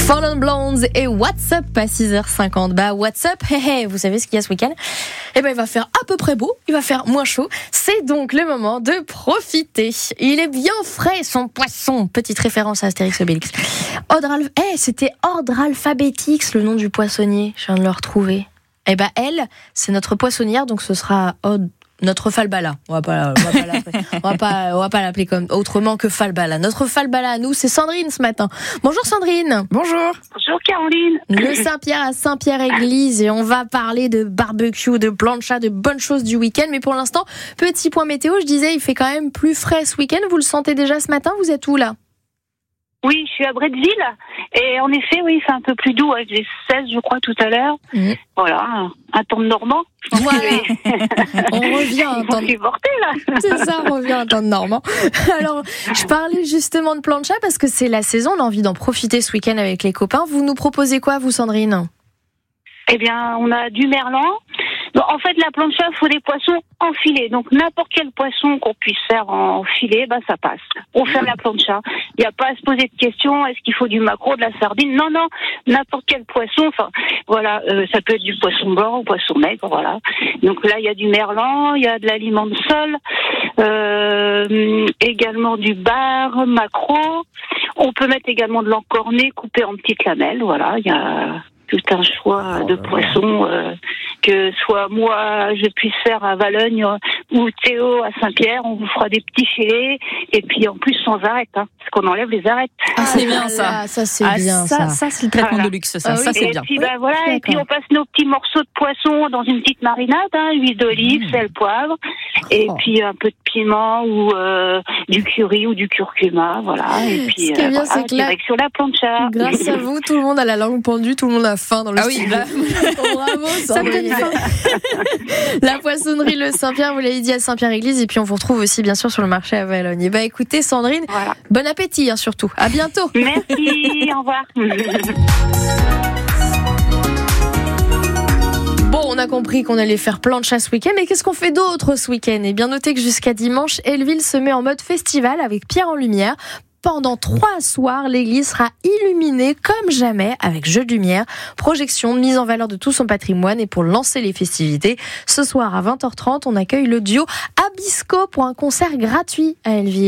Fallen Blondes et What's Up à 6h50. What's Up, vous savez ce qu'il y a ce week-end ? Il va faire à peu près beau, il va faire moins chaud. C'est donc le moment de profiter. Il est bien frais, son poisson. Petite référence à Astérix Obélix. C'était Ordre Alphabétix, le nom du poissonnier. Je viens de le retrouver. Elle, c'est notre poissonnière, donc ce sera notre Falbala. On va pas l'appeler comme autrement que Falbala. Notre Falbala à nous, c'est Sandrine ce matin. Bonjour Sandrine. Bonjour. Bonjour Caroline. Le Saint-Pierre à Saint-Pierre-Église et on va parler de barbecue, de plancha, de bonnes choses du week-end. Mais pour l'instant, petit point météo, je disais, il fait quand même plus frais ce week-end. Vous le sentez déjà ce matin ? Vous êtes où là ? Oui, je suis à Bretteville et en effet, oui, c'est un peu plus doux. J'ai 16, je crois, tout à l'heure. Voilà, un temps de normand. Voilà. On revient à un temps de... C'est ça, on revient à un temps de normand. Alors, je parlais justement de plancha parce que c'est la saison, on a envie d'en profiter ce week-end avec les copains. Vous nous proposez quoi, vous, Sandrine ? Eh bien, on a du merlan. Bon, en fait, la plancha, il faut des poissons en filet. Donc, n'importe quel poisson qu'on puisse faire en filet, ça passe. On fait la plancha. Il n'y a pas à se poser de questions. Est-ce qu'il faut du maquereau, de la sardine ? Non, n'importe quel poisson. Enfin, voilà, ça peut être du poisson blanc ou poisson maigre, voilà. Donc là, il y a du merlan, il y a de l'aliment de sol, également du bar, maquereau. On peut mettre également de l'encorné coupé en petites lamelles, voilà. Il y a tout un choix de poissons, que soit moi je puisse faire à Valogne ou Théo à Saint-Pierre, on vous fera des petits filets et puis en plus sans arête, parce qu'on enlève les arêtes. C'est bien ça. Ça c'est bien ça c'est le traitement de luxe, ça c'est bien. Puis et puis on passe nos petits morceaux de poisson dans une petite marinade, huile d'olive, sel, poivre, et puis un peu de piment ou du curry ou du curcuma, voilà. Et puis ce qui est bien, c'est que là, sur la plancha. Grâce à vous, tout le monde a la langue pendue, tout le monde a faim dans le studio. Bravo, ça me donne faim. La poissonnerie Le Saint-Pierre, vous l'avez dit, à Saint-Pierre-Église, et puis on vous retrouve aussi bien sûr sur le marché à Valogne. Écoutez Sandrine, voilà. Bon appétit surtout. À bientôt. Merci, au revoir. Bon, on a compris qu'on allait faire plancha ce week-end, mais qu'est-ce qu'on fait d'autre ce week-end ? Eh bien, notez que jusqu'à dimanche, Elleville se met en mode festival avec Pierre en lumière. Pendant 3 soirs, l'église sera illuminée comme jamais avec jeux de lumière, projection, mise en valeur de tout son patrimoine. Et pour lancer les festivités, ce soir à 20h30, on accueille le duo Abisco pour un concert gratuit à Elleville.